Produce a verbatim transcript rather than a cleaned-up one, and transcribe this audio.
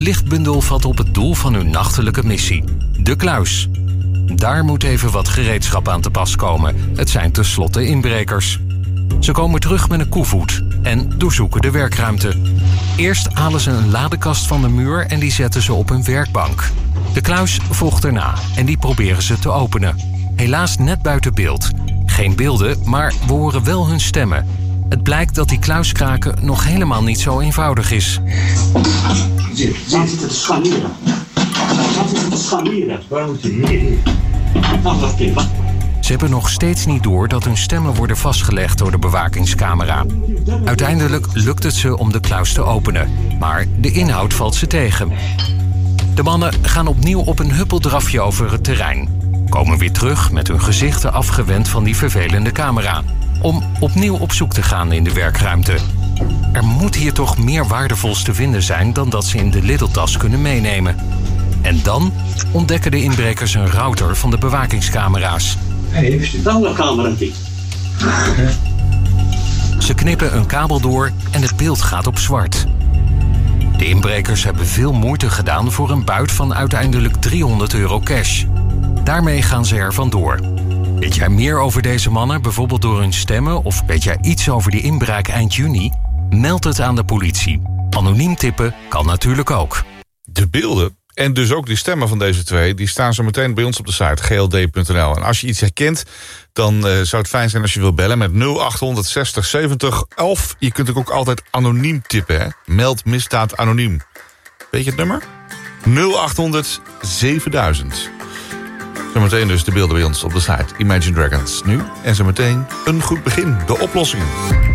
Lichtbundel vat op het doel van hun nachtelijke missie. De kluis. Daar moet even wat gereedschap aan te pas komen. Het zijn tenslotte inbrekers. Ze komen terug met een koevoet en doorzoeken de werkruimte. Eerst halen ze een ladekast van de muur en die zetten ze op een werkbank. De kluis volgt erna en die proberen ze te openen. Helaas net buiten beeld. Geen beelden, maar we horen wel hun stemmen. Het blijkt dat die kluiskraken nog helemaal niet zo eenvoudig is. Zit, zitten te scharnieren. Wat zitten te scharnieren? Waar moet je hier? Wacht, wacht, kind, wacht. Ze hebben nog steeds niet door dat hun stemmen worden vastgelegd door de bewakingscamera. Uiteindelijk lukt het ze om de kluis te openen, maar de inhoud valt ze tegen. De mannen gaan opnieuw op een huppeldrafje over het terrein. Komen weer terug met hun gezichten afgewend van die vervelende camera. Om opnieuw op zoek te gaan in de werkruimte. Er moet hier toch meer waardevols te vinden zijn dan dat ze in de Lidl-tas kunnen meenemen. En dan ontdekken de inbrekers een router van de bewakingscamera's. Hé, hey, is dit dan een cameraatje? Ze knippen een kabel door en het beeld gaat op zwart. De inbrekers hebben veel moeite gedaan voor een buit van uiteindelijk driehonderd euro cash. Daarmee gaan ze er vandoor. Weet jij meer over deze mannen, bijvoorbeeld door hun stemmen, of weet jij iets over die inbraak eind juni? Meld het aan de politie. Anoniem tippen kan natuurlijk ook. De beelden en dus ook die stemmen van deze twee, die staan zo meteen bij ons op de site g l d punt n l. En als je iets herkent, dan uh, zou het fijn zijn als je wil bellen met nul acht zestig zeventig elf. Je kunt ook altijd anoniem tippen, hè? Meld misdaad anoniem. Weet je het nummer? nul acht zevenduizend. Zometeen dus de beelden bij ons op de site Imagine Dragons. Nu en zometeen een goed begin, de oplossing.